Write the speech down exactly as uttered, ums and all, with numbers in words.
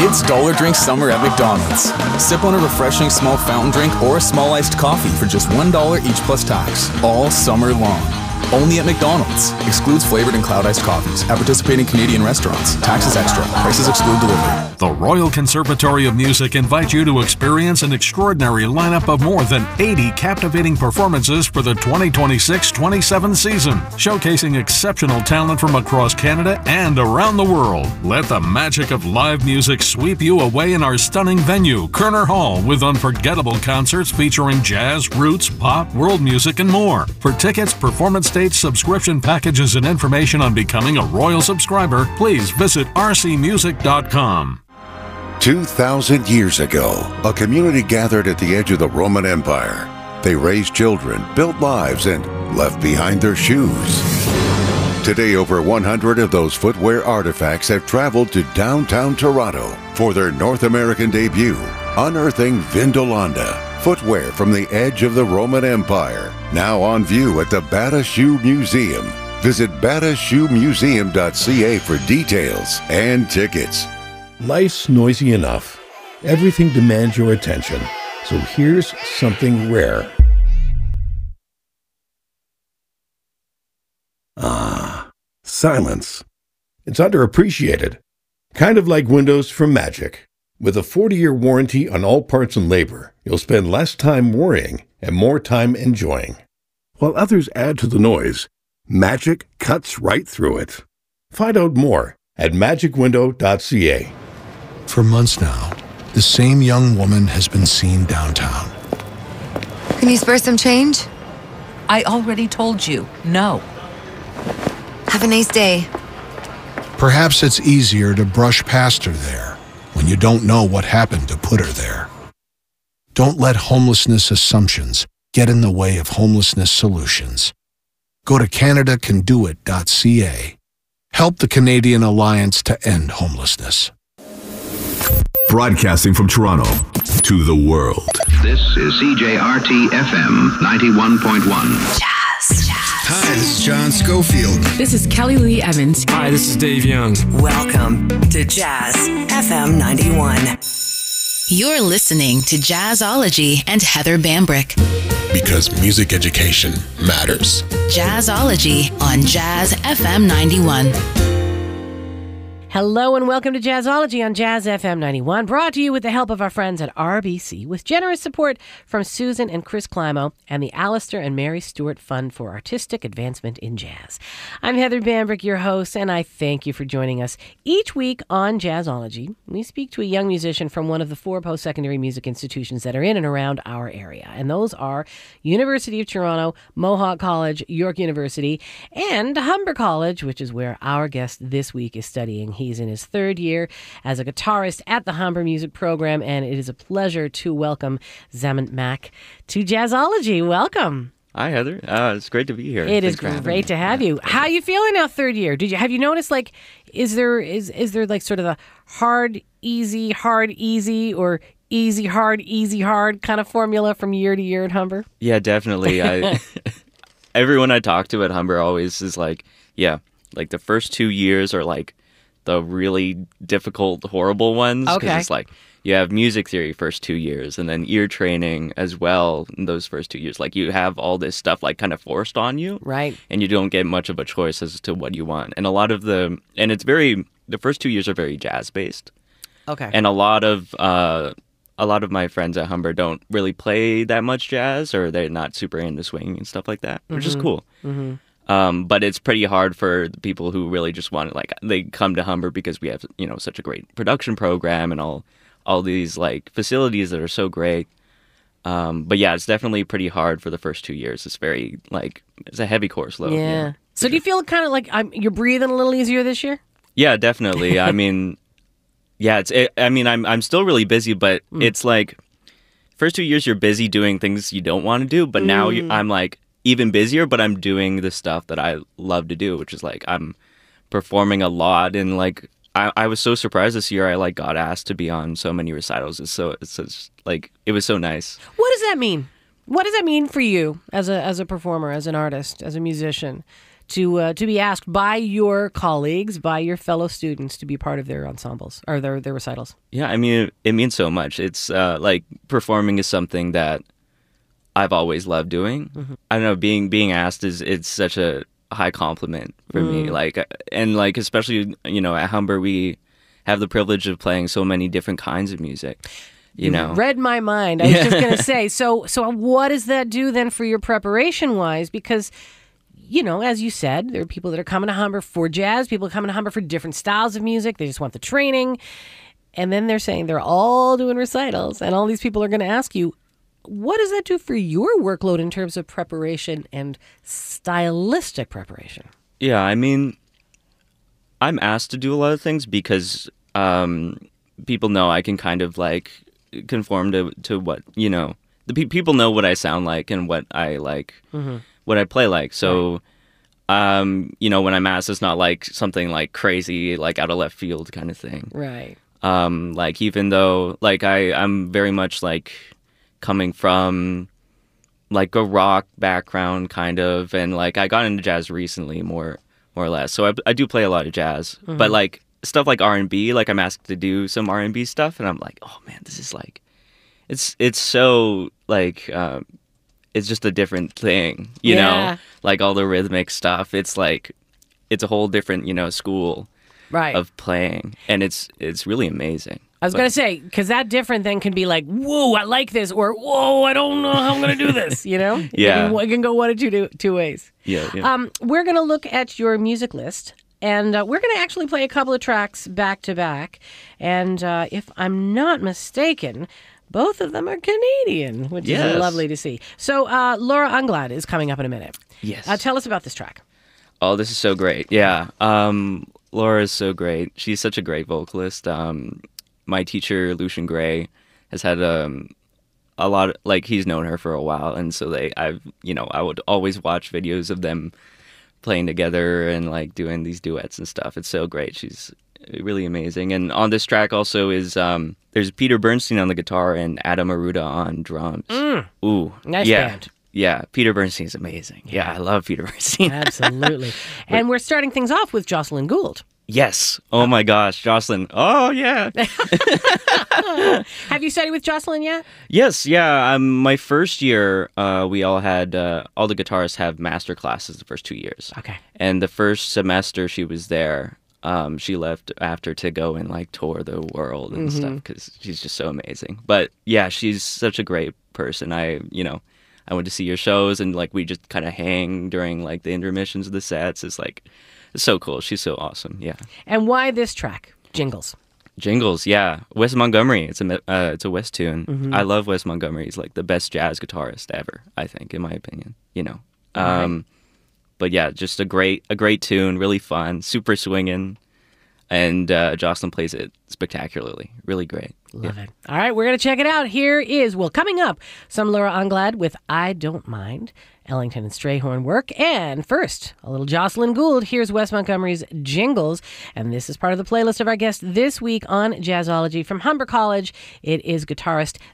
It's Dollar Drink Summer at McDonald's. Sip on a refreshing small fountain drink or a small iced coffee for just one dollar each plus tax, all summer long. Only at McDonald's. Excludes flavored and cloud iced coffees. At participating Canadian restaurants. Taxes extra. Prices exclude delivery. The Royal Conservatory of Music invites you to experience an extraordinary lineup of more than eighty captivating performances for the twenty twenty-six twenty-seven season, showcasing exceptional talent from across Canada and around the world. Let the magic of live music sweep you away in our stunning venue, Kerner Hall, with unforgettable concerts featuring jazz, roots, pop, world music, and more. For tickets, performance dates, subscription packages, and information on becoming a Royal subscriber, please visit r c music dot com. Two thousand years ago, a community gathered at the edge of the Roman Empire. They raised children, built lives, and left behind their shoes. Today, over one hundred of those footwear artifacts have traveled to downtown Toronto for their North American debut, unearthing Vindolanda, footwear from the edge of the Roman Empire, now on view at the Bata Shoe Museum. Visit bata shoe museum dot c a for details and tickets. Life's noisy enough. Everything demands your attention. So here's something rare. Ah, silence. It's underappreciated. Kind of like windows from Magic. With a forty-year warranty on all parts and labor, you'll spend less time worrying and more time enjoying. While others add to the noise, Magic cuts right through it. Find out more at magic window dot c a. For months now, the same young woman has been seen downtown. Can you spare some change? I already told you, no. Have a nice day. Perhaps it's easier to brush past her there when you don't know what happened to put her there. Don't let homelessness assumptions get in the way of homelessness solutions. Go to canada can do it dot c a. Help the Canadian Alliance to End Homelessness. Broadcasting from Toronto to the world. This is C J R T F M ninety-one point one. Jazz, jazz. Hi, this is John Schofield. This is Kelly Lee Evans. Hi, this is Dave Young. Welcome to Jazz F M ninety-one. You're listening to Jazzology and Heather Bambrick. Because music education matters. Jazzology on Jazz F M ninety-one. Hello and welcome to Jazzology on Jazz F M ninety-one, brought to you with the help of our friends at R B C, with generous support from Susan and Chris Climo and the Alistair and Mary Stewart Fund for Artistic Advancement in Jazz. I'm Heather Bambrick, your host, and I thank you for joining us. Each week on Jazzology, we speak to a young musician from one of the four post-secondary music institutions that are in and around our area, and those are University of Toronto, Mohawk College, York University, and Humber College, which is where our guest this week is studying. He He's in his third year as a guitarist at the Humber Music Program, and it is a pleasure to welcome Zaman Mac to Jazzology. Welcome. Hi, Heather. Uh, it's great to be here. It Thanks is great to have you. How are you feeling now, third year? Did you have you noticed, like, is there is is there like sort of a hard, easy, hard, easy, or easy, hard, easy, hard kind of formula from year to year at Humber? Yeah, definitely. I everyone I talk to at Humber always is like, yeah, like the first two years are like the really difficult, horrible ones. Okay. Because it's like you have music theory first two years and then ear training as well in those first two years. Like you have all this stuff like kind of forced on you. Right. And you don't get much of a choice as to what you want. And a lot of the, and it's very, the first two years are very jazz based. Okay. And a lot of, uh, a lot of my friends at Humber don't really play that much jazz, or they're not super into swing and stuff like that, which mm-hmm. is cool. Mm-hmm. Um, but it's pretty hard for the people who really just want to, like, they come to Humber because we have, you know, such a great production program and all, all these, like, facilities that are so great. Um, but yeah, it's definitely pretty hard for the first two years. It's very, like, it's a heavy course load. Yeah. yeah. So do you feel kind of like I'm, you're breathing a little easier this year? Yeah, definitely. I mean, yeah, it's, it, I mean, I'm, I'm still really busy, but mm. it's like, first two years you're busy doing things you don't want to do, but mm. now you, I'm like, even busier, but I'm doing the stuff that I love to do, which is like I'm performing a lot, and like I, I was so surprised this year I like got asked to be on so many recitals. It's so it's just, like it was so nice. What does that mean? What does that mean for you as a as a performer, as an artist, as a musician, to uh, to be asked by your colleagues, by your fellow students, to be part of their ensembles or their their recitals? Yeah, I mean, it, it means so much. It's uh, like performing is something that I've always loved doing. Mm-hmm. I don't know, being being asked is it's such a high compliment for mm. me. Like, and like especially you know at Humber we have the privilege of playing so many different kinds of music. You know, read my mind. I was just going to say. So, so what does that do then for your preparation wise? Because, you know, as you said, there are people that are coming to Humber for jazz. People coming to Humber for different styles of music. They just want the training, and then they're saying they're all doing recitals, and all these people are going to ask you, what does that do for your workload in terms of preparation and stylistic preparation? Yeah, I mean, I'm asked to do a lot of things because um, people know I can kind of like conform to, to what, you know, the pe- people know what I sound like and what I like, mm-hmm. what I play like. So, right. um, you know, when I'm asked, it's not like something like crazy, like out of left field kind of thing. Right. Um, like, even though, like, I, I'm very much like coming from like a rock background kind of, and like I got into jazz recently more, more or less. So I, I do play a lot of jazz, mm-hmm. but like, stuff like R and B, like I'm asked to do some R and B stuff, and I'm like, oh man, this is like, it's it's so like, um, it's just a different thing, you yeah. know, like all the rhythmic stuff. It's like, it's a whole different, you know, school right. of playing, and it's it's really amazing. I was but, gonna say, because that different thing can be like, whoa, I like this, or whoa, I don't know how I'm gonna do this. You know, yeah, it can, it can go one of two two ways. Yeah, yeah. Um, we're gonna look at your music list. And uh, we're going to actually play a couple of tracks back to back. And uh, if I'm not mistaken, both of them are Canadian, which yes. is lovely to see. So uh, Laura Anglad is coming up in a minute. Yes. Uh, tell us about this track. Oh, this is so great. Yeah. Um, Laura is so great. She's such a great vocalist. Um, my teacher, Lucian Gray, has had um, a lot of, like, he's known her for a while. And so they, I've, you know, I would always watch videos of them playing together and like doing these duets and stuff. It's so great. She's really amazing. And on this track also is um there's Peter Bernstein on the guitar and Adam Aruda on drums. Mm. Ooh, nice yeah. band. Yeah, Peter Bernstein's amazing. Yeah, I love Peter Bernstein. Absolutely. And we're starting things off with Jocelyn Gould. Yes. Oh my gosh, Jocelyn. Oh yeah. Have you studied with Jocelyn yet? Yes. Yeah. Um, my first year, uh, we all had uh, all the guitarists have master classes the first two years. Okay. And the first semester she was there, um, she left after to go and like tour the world and mm-hmm. stuff because she's just so amazing. But yeah, she's such a great person. I, you know, I went to see your shows and like we just kind of hang during like the intermissions of the sets. It's like. It's so cool. She's so awesome. Yeah. And why this track, Jingles? Jingles, yeah. Wes Montgomery. It's a uh, it's a Wes tune. Mm-hmm. I love Wes Montgomery. He's like the best jazz guitarist ever, I think, in my opinion. You know. Um, right. But yeah, just a great a great tune. Really fun. Super swinging. And uh, Jocelyn plays it spectacularly. Really great. Love yeah. it. All right, we're going to check it out. Here is, well, coming up, some Laura Anglad with I Don't Mind, Ellington and Strayhorn work. And first, a little Jocelyn Gould. Here's Wes Montgomery's Jingles. And this is part of the playlist of our guest this week on Jazzology. From Humber College, it is guitarist